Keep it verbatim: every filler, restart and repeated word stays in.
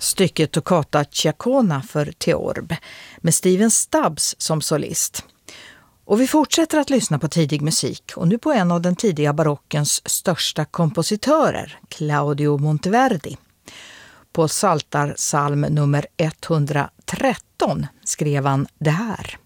stycket Toccata Ciacona för Theorb med Steven Stubbs som solist. Och vi fortsätter att lyssna på tidig musik och nu på en av den tidiga barockens största kompositörer, Claudio Monteverdi. På Psaltarpsalm nummer etthundratretton skrev han det här.